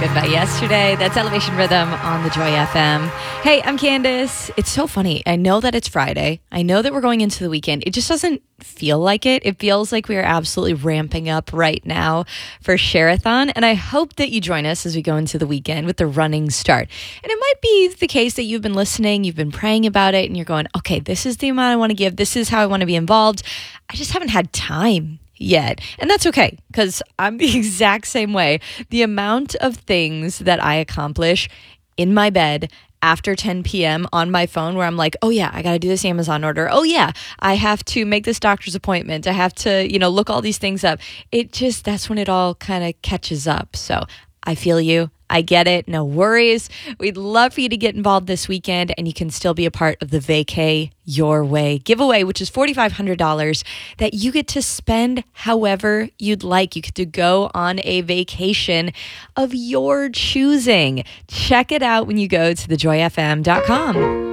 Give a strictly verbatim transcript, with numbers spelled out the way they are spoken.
Divided by Yesterday. That's Elevation Rhythm on the Joy F M. Hey, I'm Candace. It's so funny. I know that it's Friday. I know that we're going into the weekend. It just doesn't feel like it. It feels like we are absolutely ramping up right now for Share-a-thon. And I hope that you join us as we go into the weekend with the running start. And it might be the case that you've been listening, you've been praying about it, and you're going, okay, this is the amount I want to give. This is how I want to be involved. I just haven't had time yet. And that's okay, because I'm the exact same way. The amount of things that I accomplish in my bed after ten p.m. on my phone where I'm like, oh yeah, I got to do this Amazon order. Oh yeah, I have to make this doctor's appointment. I have to, you know, look all these things up. It just, that's when it all kind of catches up. So I feel you. I get it. No worries. We'd love for you to get involved this weekend, and you can still be a part of the Vacay Your Way giveaway, which is four thousand five hundred dollars that you get to spend however you'd like. You get to go on a vacation of your choosing. Check it out when you go to the joy f m dot com.